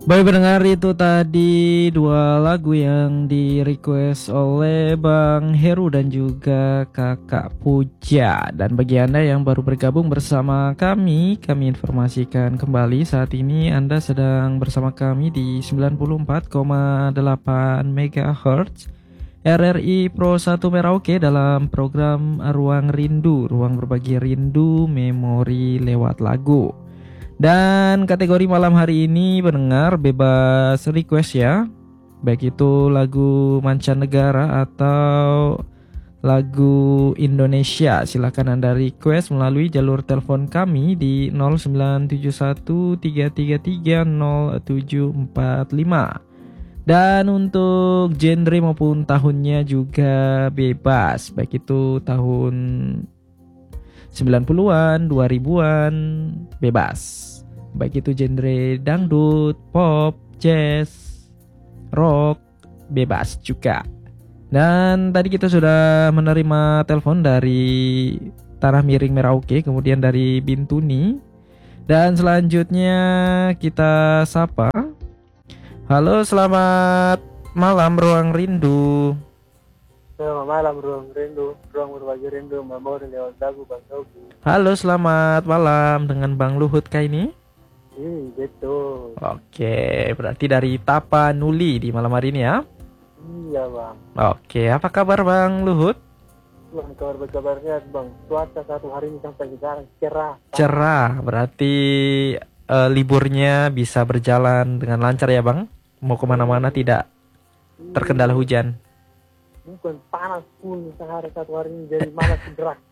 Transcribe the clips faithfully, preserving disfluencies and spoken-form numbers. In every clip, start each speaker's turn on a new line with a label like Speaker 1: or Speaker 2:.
Speaker 1: Baik pendengar, itu tadi dua lagu yang di request oleh Bang Heru dan juga Kakak Puja. Dan bagi Anda yang baru bergabung bersama kami, kami informasikan kembali saat ini Anda sedang bersama kami di sembilan puluh empat koma delapan megahertz R R I Pro satu Merauke dalam program Ruang Rindu, ruang berbagi rindu memori lewat lagu. Dan kategori malam hari ini pendengar bebas request ya, baik itu lagu mancanegara atau lagu Indonesia. Silakan Anda request melalui jalur telepon kami di nol sembilan tujuh satu tiga tiga tiga nol tujuh empat lima. Dan untuk genre maupun tahunnya juga bebas, baik itu tahun sembilan puluhan, dua ribuan, bebas. Baik itu genre dangdut, pop, jazz, rock, bebas juga. Dan tadi kita sudah menerima telepon dari Tanah Miring Merauke, kemudian dari Bintuni. Dan selanjutnya kita sapa. Halo, selamat malam Ruang Rindu.
Speaker 2: Selamat malam Ruang Rindu, ruang berbagi rindu, memori lewat lagu Bang Yogi.
Speaker 1: Halo, selamat malam dengan Bang Luhut kah ini?
Speaker 2: Iya, betul.
Speaker 1: Oke, berarti dari Tapanuli di malam hari ini ya?
Speaker 2: Iya Bang.
Speaker 1: Oke, apa kabar Bang Luhut?
Speaker 2: Bang, kabar berkabarnya Bang, cuaca satu hari ini sampai sekarang cerah.
Speaker 1: Cerah, berarti uh, liburnya bisa berjalan dengan lancar ya Bang? Mau kemana-mana tidak terkendala hujan?
Speaker 2: Bukan panas pun sehari satu hari ini jadi malas gerak.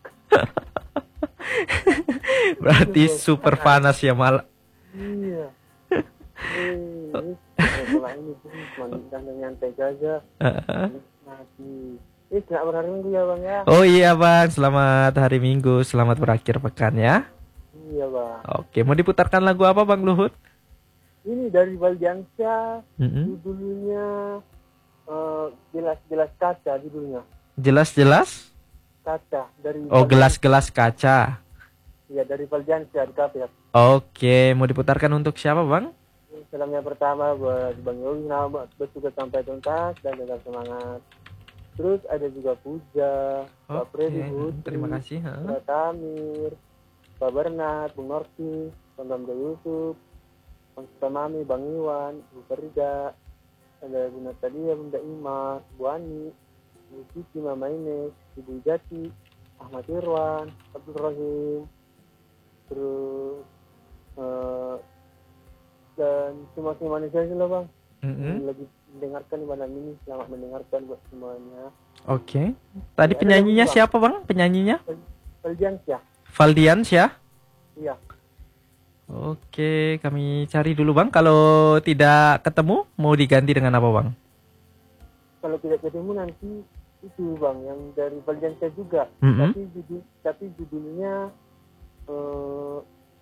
Speaker 1: Berarti super panas ya mal.
Speaker 2: Iya. Eh, setelah ini pun cuma nyantai saja. Nanti, eh selamat hari Minggu ya Bang ya.
Speaker 1: Oh iya Bang, selamat hari Minggu, selamat berakhir pekan ya.
Speaker 2: Iya Bang.
Speaker 1: Oke, mau diputarkan lagu apa Bang Luhut?
Speaker 2: Ini dari Valdiansyah,
Speaker 1: Mm-hmm.
Speaker 2: judulnya Uh, gelas-gelas kaca judulnya.
Speaker 1: Jelas-jelas?
Speaker 2: Kaca dari.
Speaker 1: Oh, gelas-gelas kaca.
Speaker 2: Iya, dari Valdiansyah di Kapiak.
Speaker 1: Oke, mau diputarkan untuk siapa Bang?
Speaker 2: Salamnya pertama buat Bang Yogi, nama bertugas sampai tuntas dan tetap semangat. Terus ada juga Puja, Pak Freddy Putri,
Speaker 1: terima kasih.
Speaker 2: Pak Tamir, Pak Bernat, Bung Norki, Bang Bamda Yusuf, Bang Sutamami, Bang Iwan, Bu Ferida, ada Bunda Tadia, Bunda Ima, Bu Ani, Bu Cici, Mama Ines, Ibu Jati, Ahmad Irwan, Abdul Rahim, terus uh, dan semua-semua manusia sih loh Bang. Mm-hmm. Lagi mendengarkan malam ini, selamat mendengarkan buat semuanya.
Speaker 1: Oke. Tadi ya, penyanyinya siapa Bang? Penyanyinya?
Speaker 2: Valdiansyah.
Speaker 1: Valdiansyah?
Speaker 2: Iya.
Speaker 1: Oke, kami cari dulu Bang. Kalau tidak ketemu, mau diganti dengan apa Bang?
Speaker 2: Kalau tidak ketemu nanti itu Bang, yang dari Valdiansyah juga.
Speaker 1: Mm-hmm.
Speaker 2: Tapi judul, tapi judulnya uh,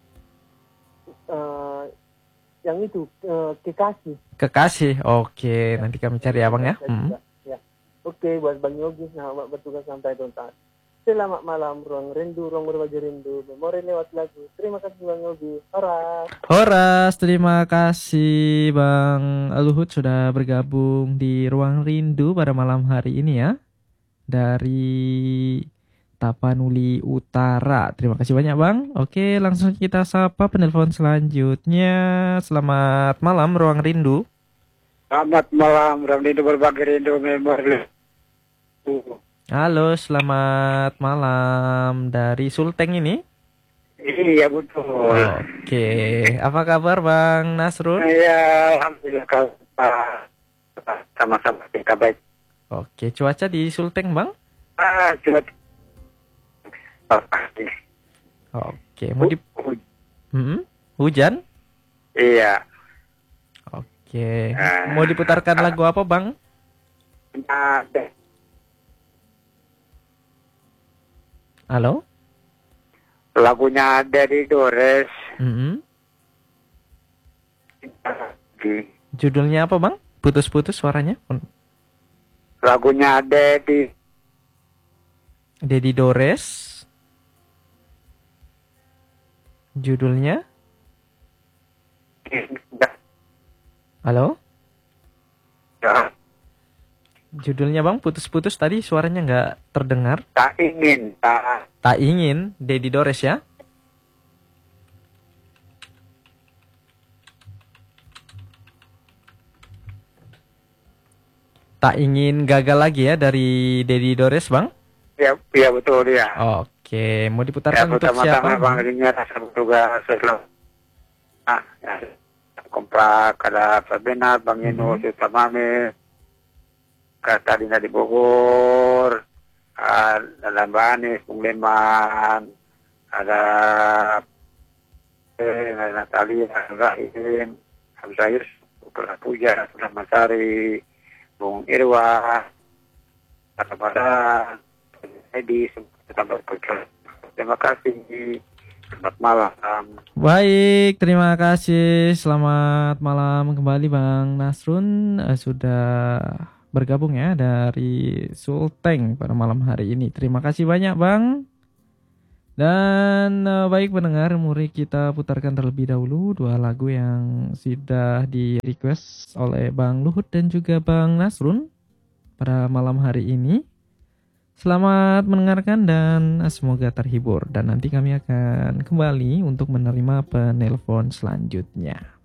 Speaker 2: uh, yang itu uh, Kekasih.
Speaker 1: Kekasih. Oke, ya, nanti kami cari ya Bang ya. Mm-hmm.
Speaker 2: Ya. Oke, buat Bang Yogi, selamat bertugas sampai tuntas. Selamat malam, Ruang Rindu, ruang berbagi rindu, memori lewat lagu. Terima kasih Bang Yogi. Horas.
Speaker 1: Horas, terima kasih Bang Luhut sudah bergabung di Ruang Rindu pada malam hari ini ya. Dari Tapanuli Utara. Terima kasih banyak Bang. Oke, langsung kita sapa penelpon selanjutnya. Selamat malam Ruang Rindu.
Speaker 3: Selamat malam, Ruang Rindu berbagi rindu memori.
Speaker 1: Halo, selamat malam dari Sulteng ini.
Speaker 3: Iya betul.
Speaker 1: Oke, apa kabar Bang Nasrul?
Speaker 3: Iya, alhamdulillah kalau sama-sama kita baik.
Speaker 1: Oke, cuaca di Sulteng Bang?
Speaker 3: Ah, cuaca.
Speaker 1: Oke, mau di hmm? Hujan?
Speaker 3: Iya.
Speaker 1: Oke, mau diputarkan lagu apa Bang?
Speaker 3: Ada.
Speaker 1: Halo?
Speaker 3: Lagunya ada di Dores.
Speaker 1: Mm-hmm. Judulnya apa Bang? Putus-putus suaranya.
Speaker 3: Lagunya ada di
Speaker 1: Dedi Dores. Judulnya? Halo?
Speaker 3: Ya,
Speaker 1: Judulnya Bang putus-putus tadi suaranya nggak terdengar.
Speaker 3: tak ingin, tak
Speaker 1: Tak ingin, Dedi Dores ya. Tak ingin gagal lagi ya dari Dedi Dores Bang.
Speaker 3: ya, ya betul ya.
Speaker 1: Oke, mau
Speaker 3: Ya
Speaker 1: diputarkan untuk
Speaker 3: pertama-tama
Speaker 1: siapa?
Speaker 3: Bang Dirinya rasa bertugas selalu. Ah, ya. Kompak ada Fabenat, Bang Inu,
Speaker 1: Mhm.
Speaker 3: Sultan Mame, kata Dina di Bogor, ah, ada Mbak Anis, Bung Leman, ada eh, ada Natalia, Rahim, Hamzah Yusuf, Pernah Puja, Pernah Masari, Bung Irwa, ada Badan, Edi, tetap berpegang. Terima kasih. Selamat malam.
Speaker 1: Baik, terima kasih. Selamat malam kembali Bang Nasrun. Eh, sudah bergabung ya dari Sulteng pada malam hari ini. Terima kasih banyak Bang. Dan eh, baik pendengar, mari kita putarkan terlebih dahulu dua lagu yang sudah di request oleh Bang Luhut dan juga Bang Nasrun pada malam hari ini. Selamat mendengarkan dan semoga terhibur. Dan nanti kami akan kembali untuk menerima penelpon selanjutnya.